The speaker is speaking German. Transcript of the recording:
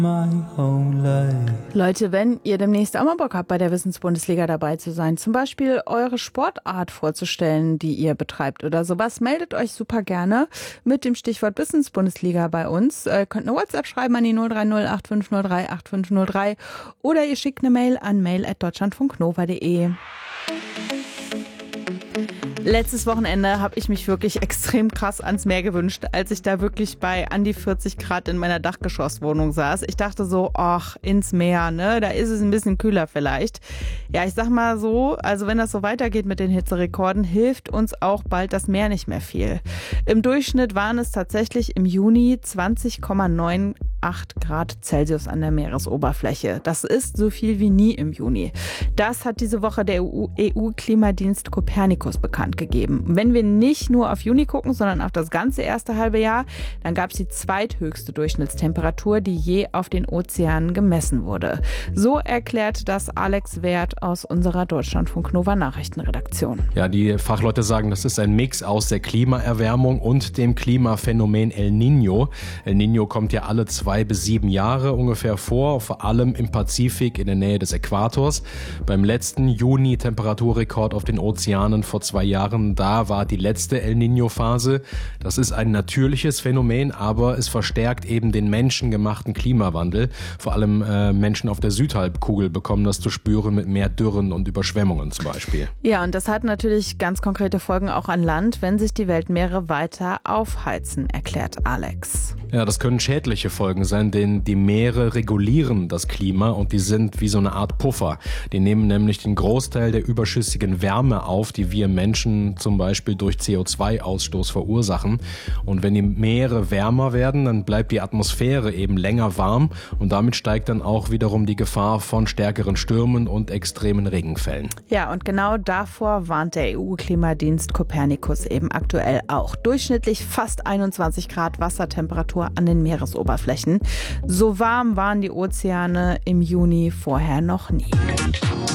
Leute, wenn ihr demnächst auch mal Bock habt, bei der Wissensbundesliga dabei zu sein, zum Beispiel eure Sportart vorzustellen, die ihr betreibt oder sowas, meldet euch super gerne mit dem Stichwort Wissensbundesliga bei uns. Ihr könnt eine WhatsApp schreiben an die 030 8503 8503 oder ihr schickt eine Mail an mail@deutschlandfunknova.de. Letztes Wochenende habe ich mich wirklich extrem krass ans Meer gewünscht, als ich da wirklich bei an die 40 Grad in meiner Dachgeschosswohnung saß. Ich dachte so, ach, ins Meer, ne? Da ist es ein bisschen kühler vielleicht. Ja, ich sag mal so, also wenn das so weitergeht mit den Hitzerekorden, hilft uns auch bald das Meer nicht mehr viel. Im Durchschnitt waren es tatsächlich im Juni 20,98 Grad Celsius an der Meeresoberfläche. Das ist so viel wie nie im Juni. Das hat diese Woche der EU-Klimadienst Copernicus bekannt gegeben. Wenn wir nicht nur auf Juni gucken, sondern auf das ganze erste halbe Jahr, dann gab es die zweithöchste Durchschnittstemperatur, die je auf den Ozeanen gemessen wurde. So erklärt das Alex Wert aus unserer Deutschlandfunk-Nova Nachrichtenredaktion. Ja, die Fachleute sagen, das ist ein Mix aus der Klimaerwärmung und dem Klimaphänomen El Niño. El Niño kommt ja alle 2 bis 7 Jahre ungefähr vor, vor allem im Pazifik in der Nähe des Äquators. Beim letzten Juni-Temperaturrekord auf den Ozeanen vor 2 Jahren, da war die letzte El Niño-Phase. Das ist ein natürliches Phänomen, aber es verstärkt eben den menschengemachten Klimawandel. Vor allem Menschen auf der Südhalbkugel bekommen das zu spüren mit mehr Dürren und Überschwemmungen zum Beispiel. Ja, und das hat natürlich ganz konkrete Folgen auch an Land, wenn sich die Weltmeere weiter aufheizen, erklärt Alex. Ja, das können schädliche Folgen sein, denn die Meere regulieren das Klima und die sind wie so eine Art Puffer. Die nehmen nämlich den Großteil der überschüssigen Wärme auf, die wir Menschen zum Beispiel durch CO2-Ausstoß verursachen. Und wenn die Meere wärmer werden, dann bleibt die Atmosphäre eben länger warm und damit steigt dann auch wiederum die Gefahr von stärkeren Stürmen und extremen Regenfällen. Ja, und genau davor warnt der EU-Klimadienst Copernicus eben aktuell auch. Durchschnittlich fast 21 Grad Wassertemperatur an den Meeresoberflächen. So warm waren die Ozeane im Juni vorher noch nie.